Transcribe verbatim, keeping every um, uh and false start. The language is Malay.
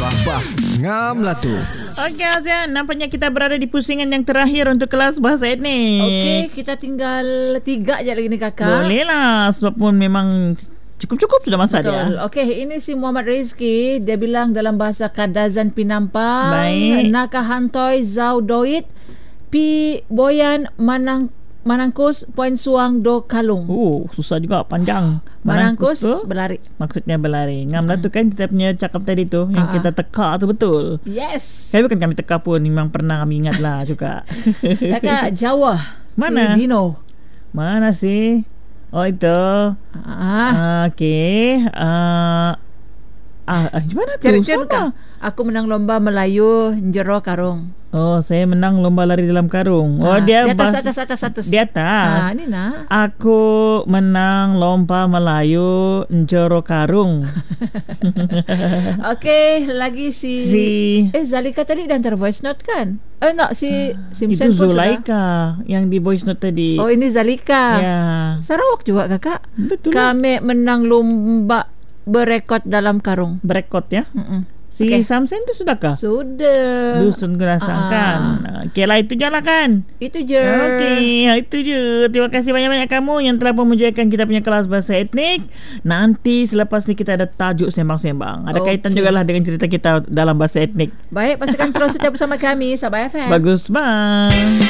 Bah, bah, ngam lah tu. Okey Azian, nampaknya kita berada di pusingan yang terakhir untuk kelas bahasa etnik. Okey, kita tinggal tiga je lagi ni kakak. Boleh lah, sebab pun memang cukup-cukup sudah masa Betul. dia. Okey, ini si Muhammad Rizki, dia bilang dalam bahasa Kadazan Pinampang, Baik. Naka hantoi zau doit pi boyan manang manangkus poin suang do kalung. Oh, susah juga, panjang. Manangkus, tu berlari. maksudnya berlari. Ngam lah tu kan kita punya cakap tadi tu, yang Ah. kita teka tu betul. Yes. Tapi bukan kami teka pun, memang pernah kami ingat lah juga. Kakak Jawa. Mana? Si Dino. Mana sih? Oh itu. Ah. Ah, Okey. Ah, ah, ah, gimana tu? Cerita Sama. Aku menang lomba Melayu jero karung. Oh, saya menang lomba lari dalam karung. Oh, Ah, dia di atas, bas- atas atas atas. Di atas. Ah, ni nak. Aku menang lomba Melayu njoro karung. Okey, lagi si, Si Eh Zalika tadi dah hantar voice note kan? Eh nak si Simpson itu pun sudah. Zulaika yang di voice note tadi. Oh ini Zalika. Ya. Sarawak juga kakak. Betul lah. Kami menang lomba berekod dalam karung. Berekod ya. Mm-mm. Si Okey. Samsen tu sudahkah? Sudah. Dusun kerasakan. Ah. Okey lah, itu je lah kan. Itu je. Okey, itu je. Terima kasih banyak-banyak kamu yang telah memujakan kita punya kelas bahasa etnik. Nanti selepas ni kita ada tajuk sembang-sembang. Ada Okey. kaitan juga lah dengan cerita kita dalam bahasa etnik. Baik, pastikan terus setia bersama kami Sabah F M. Bagus, bye.